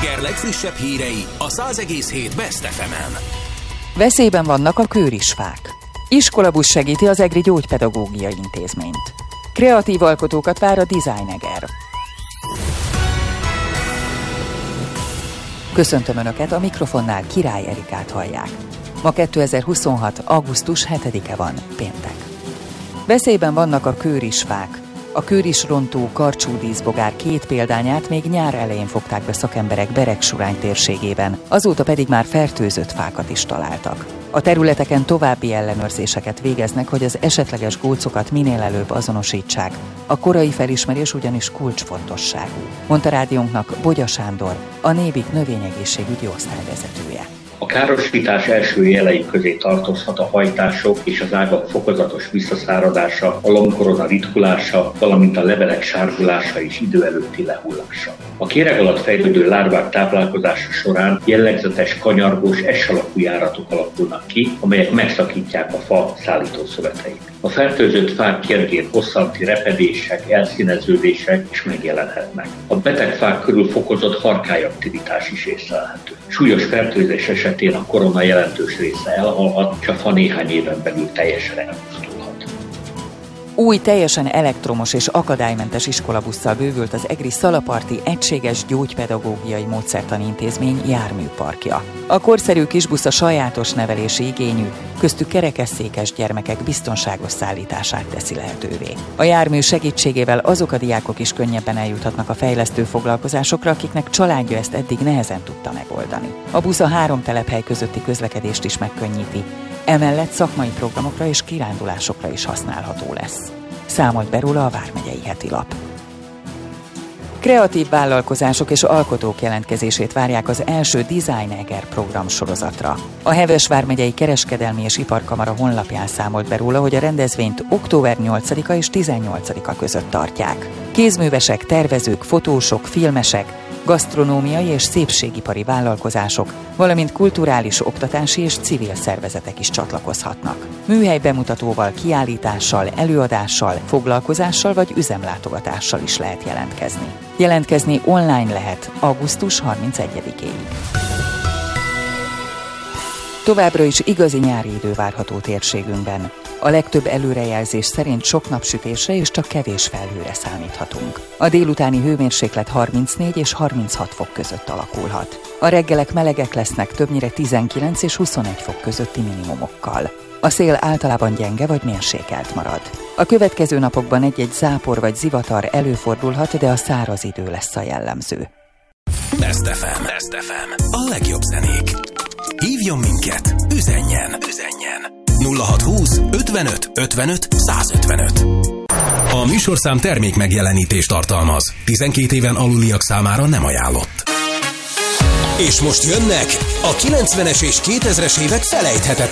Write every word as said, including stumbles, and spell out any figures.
Eger legfrissebb hírei a száz egész hét Best ef emen. Veszélyben vannak a kőrisfák. Iskolabusz segíti az Egri Gyógypedagógiai Intézményt. Kreatív alkotókat vár a Design Eger. Köszöntöm Önöket, a mikrofonnál Király Erikát hallják. Ma kétezer-huszonhat. augusztus hetedike van, péntek. Veszélyben vannak a kőrisfák. A kőrisrontó karcsúdíszbogár két példányát még nyár elején fogták be szakemberek Beregsurány térségében, azóta pedig már fertőzött fákat is találtak. A területeken további ellenőrzéseket végeznek, hogy az esetleges gócokat minél előbb azonosítsák. A korai felismerés ugyanis kulcsfontosságú, mondta rádiónknak Bogya Sándor, a Nébik növényegészségügyi osztályvezetője. A károsítás első jelei közé tartozhat a hajtások és az ágak fokozatos visszaszáradása, a lombkorona ritkulása, valamint a levelek sárgulása és idő előtti lehullása. A kéreg alatt fejlődő lárvák táplálkozása során jellegzetes kanyargós S-alakú járatok alakulnak ki, amelyek megszakítják a fa szállítószöveteit. A fertőzött fák kérgén hosszanti repedések, elszíneződések is megjelenhetnek. A beteg fák körül fokozott harkályaktivitás is észlelhető. Súlyos fertőzés esetén a korona jelentős része elhalhat, és a fa néhány éven belül teljesen elpusztulhat. Új, teljesen elektromos és akadálymentes iskolabusszal bővült az egri Szalaparti Egységes Gyógypedagógiai Módszertani Intézmény járműparkja. A korszerű kisbusz a sajátos nevelési igényű, köztük kerekesszékes gyermekek biztonságos szállítását teszi lehetővé. A jármű segítségével azok a diákok is könnyebben eljuthatnak a fejlesztő foglalkozásokra, akiknek családja ezt eddig nehezen tudta megoldani. A busz a három telephely közötti közlekedést is megkönnyíti, emellett szakmai programokra és kirándulásokra is használható lesz. Számolt be róla a Vármegyei Heti Lap. Kreatív vállalkozások és alkotók jelentkezését várják az első Design Eger program sorozatra. A Heves vármegyei Kereskedelmi és Iparkamara honlapján számolt be róla, hogy a rendezvényt október nyolcadika és tizennyolcadika között tartják. Kézművesek, tervezők, fotósok, filmesek, gasztronómiai és szépségipari vállalkozások, valamint kulturális, oktatási és civil szervezetek is csatlakozhatnak. Műhely bemutatóval, kiállítással, előadással, foglalkozással vagy üzemlátogatással is lehet jelentkezni. Jelentkezni online lehet augusztus harmincegyedikéig. Továbbra is igazi nyári idő várható térségünkben. A legtöbb előrejelzés szerint sok napsütésre és csak kevés felhőre számíthatunk. A délutáni hőmérséklet harmincnégy és harminchat fok között alakulhat. A reggelek melegek lesznek, többnyire tizenkilenc és huszonegy fok közötti minimumokkal. A szél általában gyenge vagy mérsékelt marad. A következő napokban egy-egy zápor vagy zivatar előfordulhat, de a száraz idő lesz a jellemző. Best ef em. Best ef em. A legjobb zenék. Hívjon minket, üzenjen, üzenjen. nulla hatszázhúsz ötvenöt ötvenöt százötvenöt. A műsorszám termék megjelenítést tartalmaz. tizenkét éven aluliak számára nem ajánlott. És most jönnek a kilencvenes és kétezres évek felejthetetlen